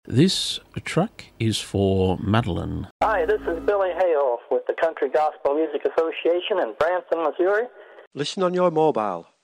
This truck is for Madeline. Hi, this is Billy Hale with the Country Gospel Music Association in Branson, Missouri. Listen on your mobile,